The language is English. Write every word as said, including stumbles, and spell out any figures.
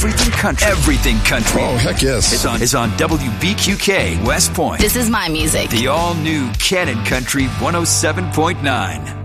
Everything Country. Everything Country. Oh, heck yes. It's on, it's on W B Q K, West Point. This is my music. The all-new Cannon Country one oh seven point nine.